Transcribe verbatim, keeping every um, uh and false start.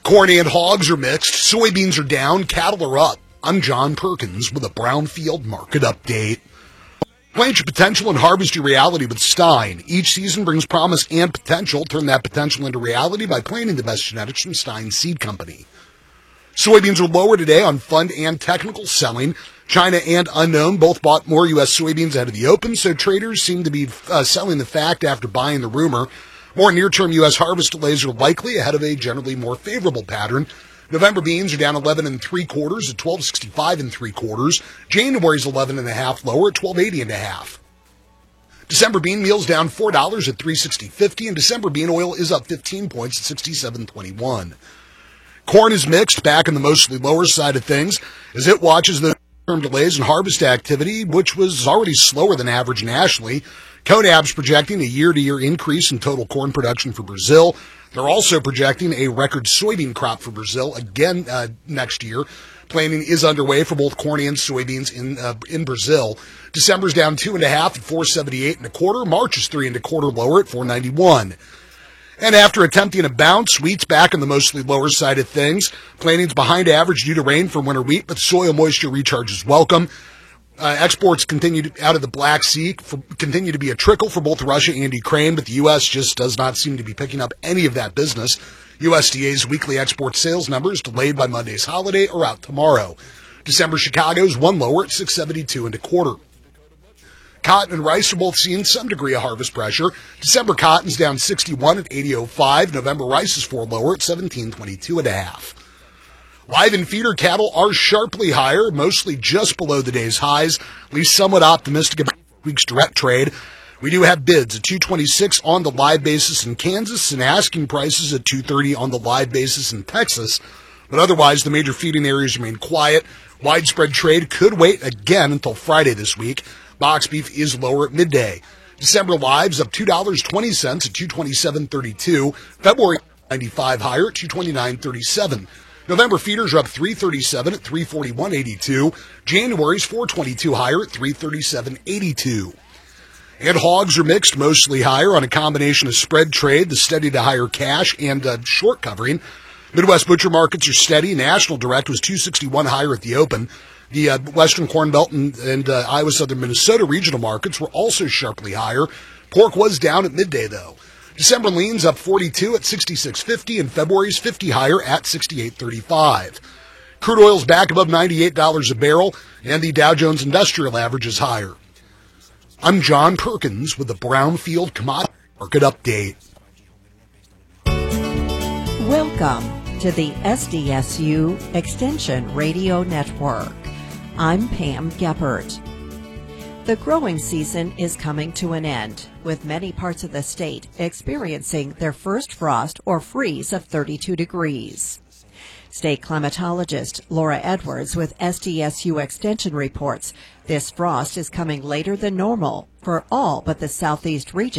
Corn and hogs are mixed. Soybeans are down. Cattle are up. I'm John Perkins with a Brownfield market update. Plant your potential and harvest your reality with Stein. Each season brings promise and potential. Turn that potential into reality by planting the best genetics from Stein Seed Company. Soybeans are lower today on fund and technical selling. China and Unknown both bought more U S soybeans ahead of the open, so traders seem to be uh, selling the fact after buying the rumor. More near-term U S harvest delays are likely ahead of a generally more favorable pattern. November beans are down eleven and three quarters at twelve sixty-five and three quarters. January's eleven and a half lower at twelve eighty and a half. December bean meal's down four dollars at three sixty fifty, and December bean oil is up fifteen points at sixty-seven twenty-one. Corn is mixed, back in the mostly lower side of things, as it watches the term delays in harvest activity, which was already slower than average nationally. CONAB's projecting a year-to-year increase in total corn production for Brazil. They're also projecting a record soybean crop for Brazil again uh, next year. Planning is underway for both corn and soybeans in uh, in Brazil. December's down two and a half at four seventy-eight and a quarter. March is three and a quarter lower at four ninety-one. And after attempting a bounce, wheat's back on the mostly lower side of things. Planting's behind average due to rain from winter wheat, but soil moisture recharge is welcome. Uh, exports continue to, out of the Black Sea for, continue to be a trickle for both Russia and Ukraine, but the U S just does not seem to be picking up any of that business. U S D A's weekly export sales numbers, delayed by Monday's holiday, are out tomorrow. December Chicago's one lower at six seventy-two and a quarter. Cotton and rice are both seeing some degree of harvest pressure. December cotton's down sixty-one at eighty oh five. November rice is four lower at seventeen twenty-two and a half. Live and feeder cattle are sharply higher, mostly just below the day's highs, at least somewhat optimistic about the week's direct trade. We do have bids at two twenty-six on the live basis in Kansas and asking prices at two thirty on the live basis in Texas. But otherwise, the major feeding areas remain quiet. Widespread trade could wait again until Friday this week. Box beef is lower at midday. December lives up two dollars and twenty cents at two twenty-seven thirty-two. February ninety-five higher at two twenty-nine thirty-seven. November feeders are up three thirty-seven at three forty-one eighty-two. January's four twenty-two higher at three thirty-seven eighty-two. And hogs are mixed, mostly higher on a combination of spread trade, the steady to higher cash, and uh, short covering. Midwest butcher markets are steady. National direct was two sixty-one higher at the open. The uh, Western Corn Belt and, and uh, Iowa Southern Minnesota regional markets were also sharply higher. Pork was down at midday, though. December lean's up forty-two at sixty-six fifty, and February's fifty higher at sixty-eight thirty-five. Crude oil's back above ninety-eight dollars a barrel, and the Dow Jones Industrial Average is higher. I'm John Perkins with the Brownfield Commodity Market Update. Welcome to the S D S U Extension Radio Network. I'm Pam Geppert. The growing season is coming to an end, with many parts of the state experiencing their first frost or freeze of thirty-two degrees. State climatologist Laura Edwards with S D S U Extension reports this frost is coming later than normal for all but the southeast region.